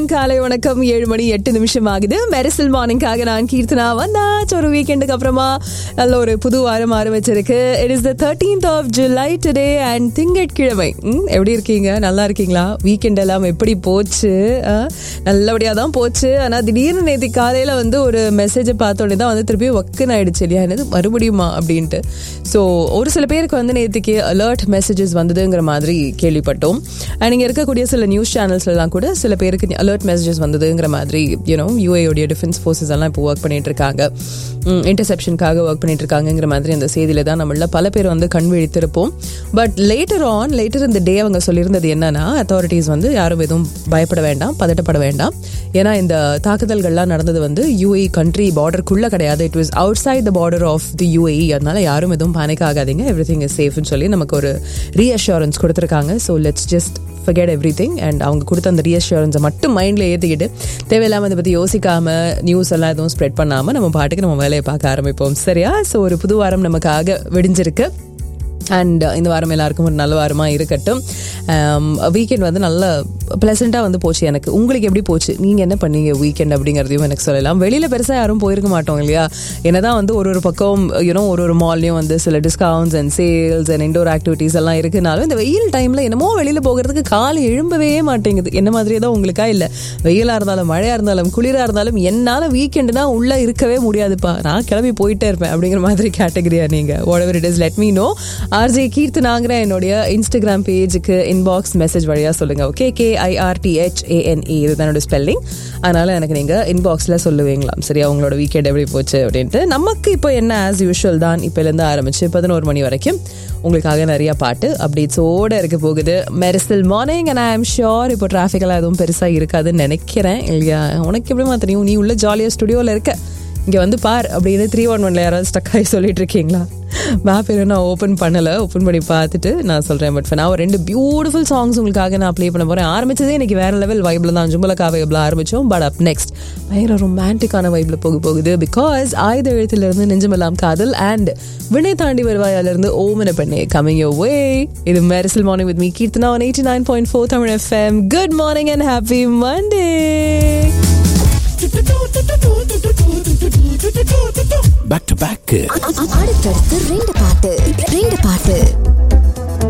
Morning, காலை வணக்கம். 7 மணி 8 ஆகுது. மெரிசல் மார்னிங்காக நான் கீர்த்தனா வந்தாச்சு. ஒரு வீக்கெண்டுக்கு அப்புறமா நல்ல ஒரு புது வாரம் ஆரம்பிச்சிருக்கு. It is the 13th of July today and திங்கட்கிழமை. எப்படி இருக்கீங்க? நல்லா இருக்கீங்களா? வீக்கெண்ட் எல்லாம் எப்படி போச்சு? நல்லபடியாக தான் போச்சு. ஆனால் திடீர்னு நேற்று காலையில் வந்து ஒரு மெசேஜை பார்த்தோன்னே தான் வந்து திருப்பி ஒக்குன்னு ஆயிடுச்சு இல்லையா, என்னது மறுபடியுமா அப்படின்ட்டு. ஸோ ஒரு சில பேருக்கு வந்து நேற்றுக்கு அலர்ட் மெசேஜஸ் வந்ததுங்கிற மாதிரி கேள்விப்பட்டோம். அண்ட் இங்கே இருக்கக்கூடிய சில நியூஸ் சேனல்ஸ்லாம் கூட சில பேருக்கு அலர்ட் மெசேஜஸ் வந்ததுங்கிற மாதிரி யூஏயோடைய டிஃபென்ஸ் ஃபோர்ஸஸ் எல்லாம் இப்போ ஒர்க் பண்ணிட்டு இருக்காங்க, இன்டர்செப்ஷனுக்காக ஒர்க் பண்ணிட்டு இருக்காங்கிற மாதிரி அந்த செய்தியில தான் நம்மள பல பேர் வந்து கண் விழித்திருப்போம். பட் லேட்டர் இந்த டே அவங்க சொல்லியிருந்தது என்னன்னா, அத்தாரிட்டிஸ் வந்து யாரும் எதுவும் பயப்பட வேண்டாம், பதட்டப்பட வேண்டாம். ஏன்னா இந்த தாக்குதல்கள்லாம் நடந்தது வந்து யூஏஇ கண்ட்ரி பார்டருக்குள்ள கிடையாது. It was out side the border of the UAE. அதனால யாரும் எதுவும் பேனிக் ஆகாதீங்க, எவ்ரிதிங் இஸ் சேஃப்னு சொல்லி நமக்கு ஒரு ரீஅஷூரன்ஸ் கொடுத்துருக்காங்க. So let's just forget everything. And அவங்க கொடுத்த அந்த ரீஅஷூரன்ஸை மட்டும் மைண்டில் ஏற்றிக்கிட்டு தேவையில்லாமல் இதை பற்றி யோசிக்காம நியூஸ் எல்லாம் எதுவும் ஸ்ப்ரெட் பண்ணாமல் நம்ம பாட்டுக்கு நம்ம வேலையை பார்க்க ஆரம்பிப்போம். சரியா? ஸோ ஒரு புது வாரம் நமக்காக விடிஞ்சிருக்கு. அண்ட் இந்த வாரம் எல்லாருக்கும் ஒரு நல்ல வாரமாக இருக்கட்டும். வீக்கெண்ட் வந்து நல்ல ப்ளசண்ட்டாக வந்து போச்சு எனக்கு. உங்களுக்கு எப்படி போச்சு? நீங்கள் என்ன பண்ணீங்க வீக்கெண்ட் அப்படிங்கிறதையும் எனக்கு சொல்லலாம். வெளியில் பெருசாக யாரும் போயிருக்க மாட்டோம் இல்லையா? என்னதான் வந்து ஒரு பக்கம் ஒரு மால்லையும் வந்து சில discounts and sales and indoor activities எல்லாம் இருக்குனாலும் இந்த வெயில் டைமில் என்னமோ வெளியில் போகிறதுக்கு காலை எழும்பவே மாட்டேங்குது. என்ன மாதிரியே தான் உங்களுக்கா? இல்லை வெயிலாக இருந்தாலும் மழையாக இருந்தாலும் குளிராக இருந்தாலும் என்னால் வீக்கெண்டுனா உள்ளே இருக்கவே முடியாதுப்பா, நான் கிளம்பி போயிட்டே இருப்பேன் அப்படிங்கிற மாதிரி கேட்டகரியா நீங்கள்? whatever it is, let me know. RJ கீர்த்தனாங்கிற என்னுடைய இன்ஸ்டாகிராம் பேஜுக்கு இன்பாக்ஸ் மெசேஜ் வழியாக சொல்லுங்கள். ஓகே, KIRTHANE இதுதான் என்னோட ஸ்பெல்லிங். அதனால் எனக்கு நீங்கள் இன்பாக்ஸில் சொல்லுவீங்களாம். சரியா? உங்களோட வீக்கெண்ட் எப்படி போச்சு அப்படின்ட்டு. நமக்கு இப்போ என்ன ஆஸ் யூஷுவல் தான் இப்போலேருந்து ஆரம்பிச்சு 11 மணி வரைக்கும் உங்களுக்காக நிறைய பாட்டு அப்டேட்ஸோடு இருக்க போகுது. மெரிசல் மார்னிங். அண்ட் ஐ ஆம் ஷோர் இப்போ டிராஃபிக்கெல்லாம் எதுவும் பெருசாக இருக்காதுன்னு நினைக்கிறேன் இல்லையா? உனக்கு எப்படிமா தெரியும்? நீ உள்ள ஜாலியாக ஸ்டுடியோவில் இருக்க, இங்கே வந்து பார் அப்படின்னு 311 யாராவது ஸ்டக் ஆகி சொல்லிட்டு இருக்கீங்களா? மேப் நான் ஓப்பன் பண்ணலை, ஓப்பன் பண்ணி பார்த்துட்டு நான் சொல்கிறேன். பட் நான் 2 பியூட்டிஃபுல் சாங்ஸ் உங்களுக்காக நான் ப்ளே பண்ண போகிறேன். ஆரம்பிச்சதே இன்னைக்கு வேறு லெவல் வைப்பில் தான், ஜும்பலக்கா வைப்பில் ஆரம்பித்தோம். பட் அப் நெக்ஸ்ட் பயங்கர ரொமான்டிக்கான வைப்பில் போகுது. பிகாஸ் ஆயுத எழுத்திலிருந்து நெஞ்சமெல்லாம் காதல் அண்ட் வினை தாண்டி வருவாயிலிருந்து ஓமன பெண்ணே கமிங் யோர் வே. இது Mersal morning with me Keerthana on 89.4 Tamil FM. Good morning and happy Monday. Back to back அடுத்தடுத்து 2 பாட்டு